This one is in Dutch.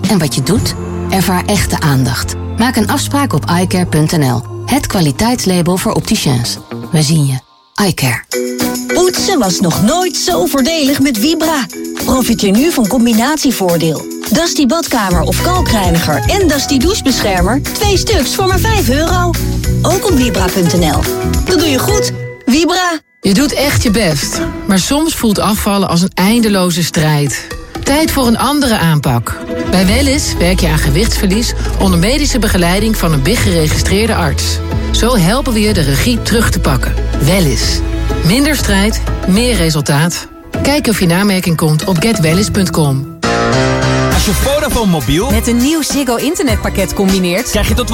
En wat je doet? Ervaar echte aandacht. Maak een afspraak op eyecare.nl. Het kwaliteitslabel voor opticiens. We zien je. eyecare. Poetsen was nog nooit zo voordelig met Vibra. Profiteer nu van combinatievoordeel. Dusty badkamer of kalkreiniger en Dusty douchebeschermer. 2 stuks voor maar €5. Ook op Vibra.nl. Dat doe je goed. Vibra. Je doet echt je best. Maar soms voelt afvallen als een eindeloze strijd. Tijd voor een andere aanpak. Bij Wellys werk je aan gewichtsverlies onder medische begeleiding van een BIG-geregistreerde arts. Zo helpen we je de regie terug te pakken. Wellys. Minder strijd, meer resultaat. Kijk of je in aanmerking komt op getwellys.com. Als je Vodafone mobiel met een nieuw Ziggo internetpakket combineert, krijg je tot